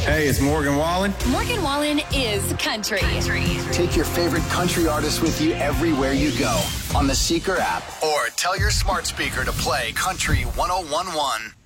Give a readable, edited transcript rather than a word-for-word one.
Hey, it's Morgan Wallen. Morgan Wallen is country. Take your favorite country artist with you everywhere you go on the Seeker app, or tell your smart speaker to play Country 101.1.